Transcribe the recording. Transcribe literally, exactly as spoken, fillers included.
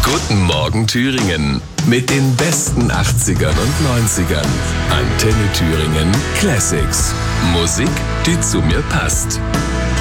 Guten Morgen Thüringen. Mit den besten achtzigern und neunzigern. Antenne Thüringen Classics. Musik, die zu mir passt.